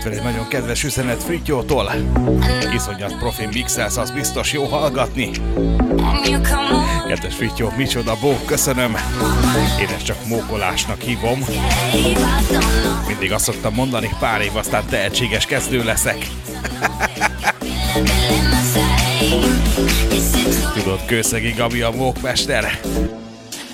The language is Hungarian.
Jött egy nagyon kedves üzenet Frittyótól. Iszonyat profin mixelsz, az biztos jó hallgatni. Kedves Frittyó, micsoda bók, köszönöm. Én ezt csak mókolásnak hívom. Mindig azt szoktam mondani, pár év aztán tehetséges kezdő leszek. Tudod, Kőszegi Gabi a mókmester.